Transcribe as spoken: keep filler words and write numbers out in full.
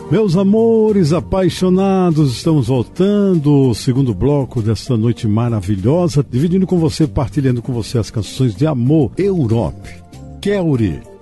Meus amores apaixonados, estamos voltando, o segundo bloco desta noite maravilhosa, dividindo com você, partilhando com você as canções de amor. Europe, Kelly,